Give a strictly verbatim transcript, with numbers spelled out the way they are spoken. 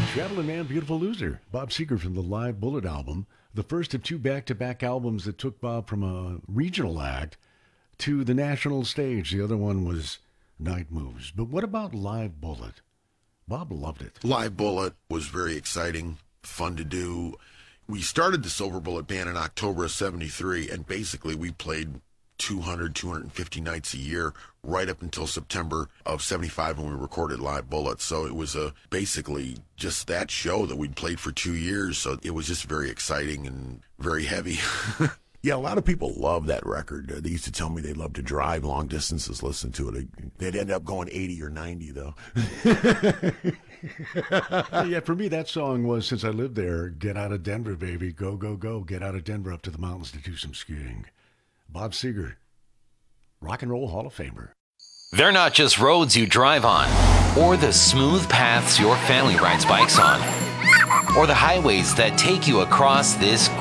Traveling Man, Beautiful Loser. Bob Seger from the Live Bullet album. The first of two back-to-back albums that took Bob from a regional act to the national stage. The other one was Night Moves. But what about Live Bullet? Bob loved it. Live Bullet was very exciting, fun to do. We started the Silver Bullet Band in October of seventy-three, and basically we played two hundred, two hundred fifty nights a year right up until September of seventy-five when we recorded Live Bullet. So it was a, basically just that show that we'd played for two years. So it was just very exciting and very heavy. Yeah, a lot of people love that record. Uh, They used to tell me they loved to drive long distances, listen to it. They'd end up going eighty or ninety, though. Yeah, for me, that song was, since I lived there, Get Out of Denver, baby. Go, go, go. Get out of Denver up to the mountains to do some skiing. Bob Seger, Rock and Roll Hall of Famer. They're not just roads you drive on, or the smooth paths your family rides bikes on, or the highways that take you across this